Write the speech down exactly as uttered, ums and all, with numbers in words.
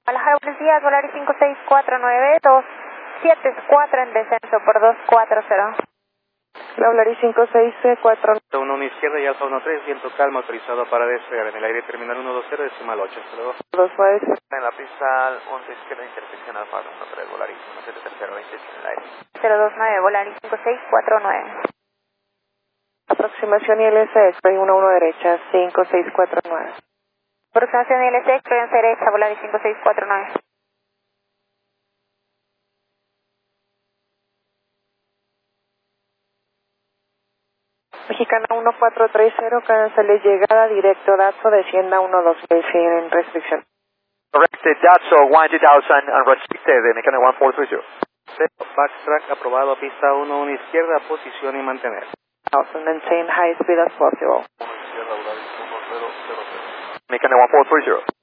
Guadalajara, buenos días, Volaris cinco seis cuatro nueve, dos siete cuatro en descenso por dos cuatro cero. La Volaris cinco seis cuatro nueve. uno izquierda y Alfa uno tres, viento calma, autorizado para despegar en el aire, terminal uno dos cero, decimal ocho, hasta luego. dos nueve. En la pista once izquierda, intersección Alfa uno tres, Volaris uno siete cero veinte en el aire. cero dos nueve, Volaris cinco seis cuatro nueve. Aproximación I L C, X-Ray uno uno derecha, cinco seis cuatro nueve. Aproximación I L C, X-Ray derecha, Volaris cinco seis cuatro nueve. Mexicana uno cuatro tres cero, cancele llegada directo, Datso, descienda uno dos seis sin restricción. Corrected, Datso one two thousand, unrestricted, Mexicana one four three zero. Backtrack aprobado, pista uno uno izquierda, posición y mantener. Thousand, maintain high speed as possible. Mexicana one four three zero.